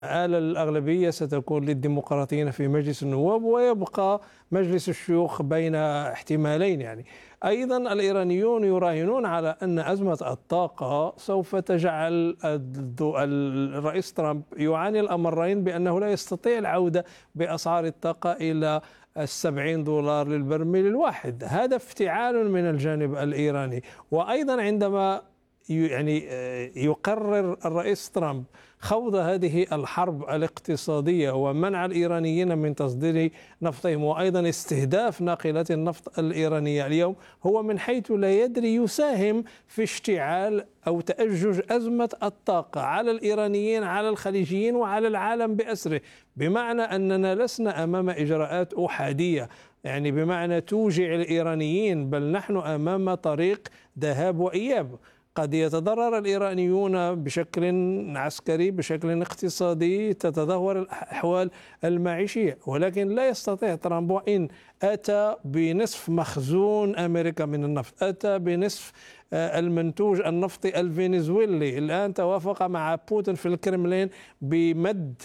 آلة الأغلبية ستكون للديمقراطيين في مجلس النواب، ويبقى مجلس الشيوخ بين احتمالين. يعني أيضا الإيرانيون يراهنون على أن أزمة الطاقة سوف تجعل الرئيس ترامب يعاني الأمرين، بأنه لا يستطيع العودة بأسعار الطاقة إلى $70 للبرميل الواحد. هذا افتعال من الجانب الإيراني. وأيضا عندما يقرر الرئيس ترامب خوض هذه الحرب الاقتصادية ومنع الإيرانيين من تصدير نفطهم، وأيضا استهداف ناقلات النفط الإيرانية اليوم، هو من حيث لا يدري يساهم في اشتعال أو تأجج أزمة الطاقة على الإيرانيين، على الخليجيين، وعلى العالم بأسره. بمعنى أننا لسنا أمام إجراءات أحادية، يعني بمعنى توجع الإيرانيين، بل نحن أمام طريق ذهاب وإياب. قد يتضرر الإيرانيون بشكل عسكري، بشكل اقتصادي، تتدهور الأحوال المعيشية، ولكن لا يستطيع ترامب، وإن أتى بنصف مخزون أمريكا من النفط، أتى بنصف المنتوج النفطي الفنزويلي، الآن توافق مع بوتين في الكرملين بمد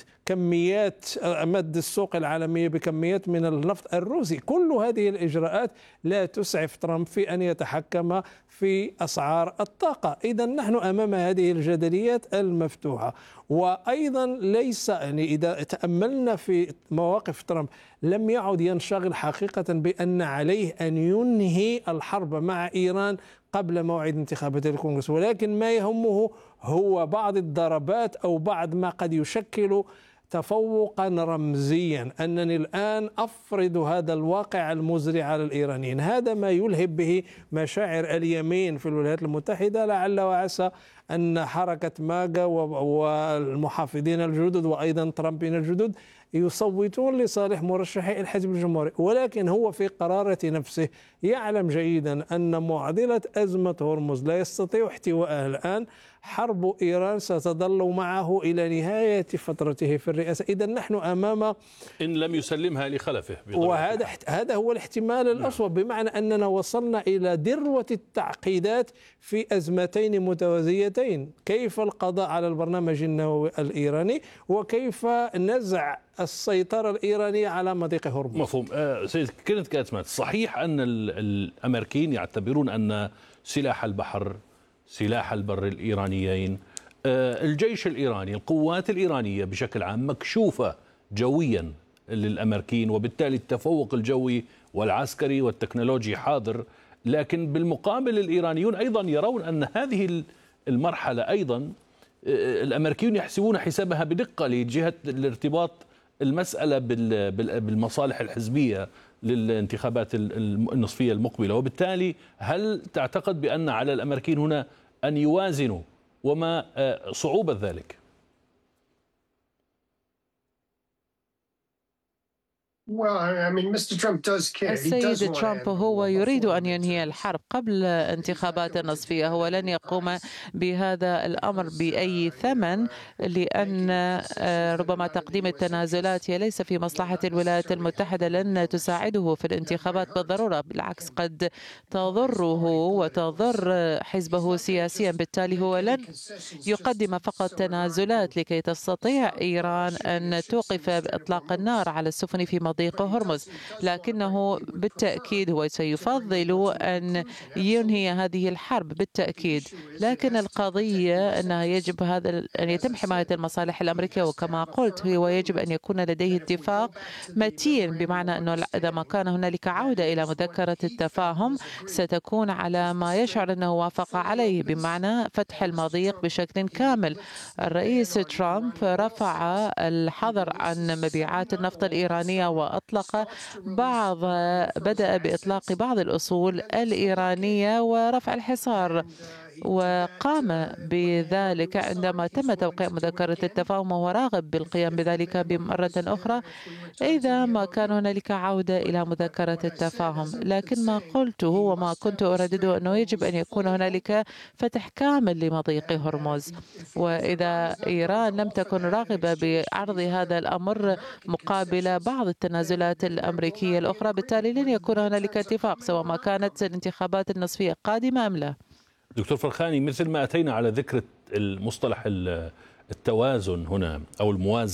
مد السوق العالمية بكميات من النفط الروسي. كل هذه الإجراءات لا تسعف ترامب في أن يتحكم في أسعار الطاقة. إذا نحن أمام هذه الجدليات المفتوحة. وأيضا ليس إذا تأملنا في مواقف ترامب، لم يعد ينشغل حقيقة بأن عليه أن ينهي الحرب مع إيران قبل موعد انتخابات الكونغرس، ولكن ما يهمه هو بعض الضربات أو بعض ما قد يشكل تفوقا رمزيا، أنني الآن أفرض هذا الواقع المزري على الإيرانيين. هذا ما يلهب به مشاعر اليمين في الولايات المتحدة. لعل وعسى أن حركة ماجا والمحافظين الجدد وأيضا ترامبين الجدد يصوتون لصالح مرشحي الحزب الجمهوري، ولكن هو في قرارة نفسه يعلم جيدا أن معضلة أزمة هرمز لا يستطيع احتوائها الآن. حرب إيران ستظل معه إلى نهاية فترته في الرئاسة. إذا نحن أمام، إن لم يسلمها لخلفه، وهذا هو الاحتمال الأصوب، بمعنى أننا وصلنا إلى ذروة التعقيدات في أزمتين متوازيتين: كيف القضاء على البرنامج النووي الإيراني، وكيف نزع السيطرة الإيرانية على مضيق هرمز. مفهوم. سيد كينيث كاتمان، صحيح أن الأمريكيين يعتبرون أن سلاح البحر سلاح البر الإيرانيين، الجيش الإيراني، القوات الإيرانية بشكل عام مكشوفة جويا للأمريكيين، وبالتالي التفوق الجوي والعسكري والتكنولوجي حاضر. لكن بالمقابل الإيرانيون أيضا يرون أن هذه المرحلة أيضا الأمريكيون يحسبون حسابها بدقة لجهة الارتباط المسألة بالمصالح الحزبية للانتخابات النصفية المقبلة. وبالتالي هل تعتقد بأن على الأمريكيين هنا أن يوازنوا، وما صعوبة ذلك؟ السيد ترامب هو يريد أن ينهي الحرب قبل انتخابات النصفية. هو لن يقوم بهذا الأمر بأي ثمن، لأن ربما تقديم التنازلات هي ليس في مصلحة الولايات المتحدة، لن تساعده في الانتخابات بالضرورة، بالعكس قد تضره وتضر حزبه سياسيا. بالتالي هو لن يقدم فقط تنازلات لكي تستطيع إيران أن توقف إطلاق النار على السفن في مضيق هرمز، لكنه بالتأكيد هو سيفضل أن ينهي هذه الحرب بالتأكيد. لكن القضية أنها يجب أن يتم حماية المصالح الأمريكية، وكما قلت هو يجب أن يكون لديه اتفاق متين، بمعنى أنه إذا ما كان هنالك عودة إلى مذكرة التفاهم ستكون على ما يشعر أنه وافق عليه، بمعنى فتح المضيق بشكل كامل. الرئيس ترامب رفع الحظر عن مبيعات النفط الإيرانية بدأ بإطلاق بعض الأصول الإيرانية ورفع الحصار، وقام بذلك عندما تم توقيع مذكرة التفاهم، وهو راغب بالقيام بذلك بمرة أخرى إذا ما كان هنالك عودة إلى مذكرة التفاهم. لكن ما قلته وما كنت أردده أنه يجب أن يكون هنالك فتح كامل لمضيق هرمز، وإذا إيران لم تكن راغبة بعرض هذا الأمر مقابل بعض التنازلات الأمريكية الأخرى، بالتالي لن يكون هنالك اتفاق سواء ما كانت الانتخابات النصفية قادمة أم لا. دكتور فرخاني، مثل ما أتينا على ذكر المصطلح التوازن هنا أو الموازنة